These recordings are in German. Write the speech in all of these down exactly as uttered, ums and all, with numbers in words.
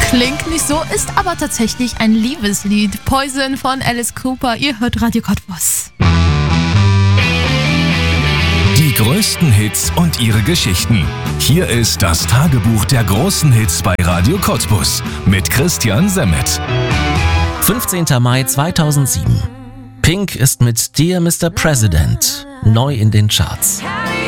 Klingt nicht so, ist aber tatsächlich ein Liebeslied. Poison von Alice Cooper. Ihr hört Radio Cottbus. Die größten Hits und ihre Geschichten. Hier ist das Tagebuch der großen Hits bei Radio Cottbus mit Christian Semmet. fünfzehnter Mai zweitausendsieben. Pink ist mit Dear Mister President neu in den Charts.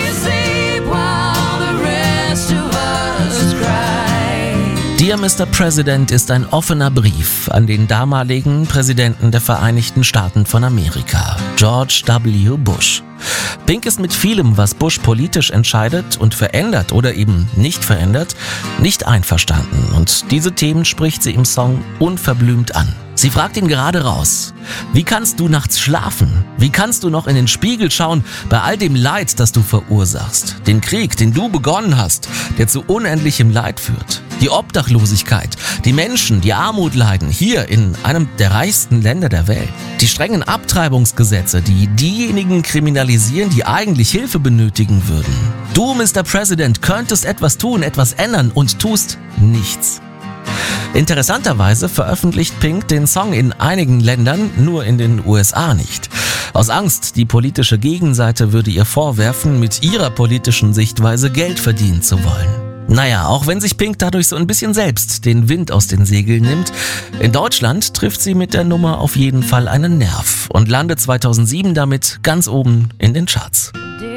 Dear Mister President ist ein offener Brief an den damaligen Präsidenten der Vereinigten Staaten von Amerika, George W. Bush. Pink ist mit vielem, was Bush politisch entscheidet und verändert oder eben nicht verändert, nicht einverstanden. Und diese Themen spricht sie im Song unverblümt an. Sie fragt ihn gerade raus: Wie kannst du nachts schlafen? Wie kannst du noch in den Spiegel schauen bei all dem Leid, das du verursachst? Den Krieg, den du begonnen hast, der zu unendlichem Leid führt. Die Obdachlosigkeit, die Menschen, die Armut leiden, hier in einem der reichsten Länder der Welt. Die strengen Abtreibungsgesetze, die diejenigen kriminalisieren, die eigentlich Hilfe benötigen würden. Du, Mister President, könntest etwas tun, etwas ändern und tust nichts. Interessanterweise veröffentlicht Pink den Song in einigen Ländern, nur in den U S A nicht. Aus Angst, die politische Gegenseite würde ihr vorwerfen, mit ihrer politischen Sichtweise Geld verdienen zu wollen. Naja, auch wenn sich Pink dadurch so ein bisschen selbst den Wind aus den Segeln nimmt, in Deutschland trifft sie mit der Nummer auf jeden Fall einen Nerv und landet zweitausendsieben damit ganz oben in den Charts.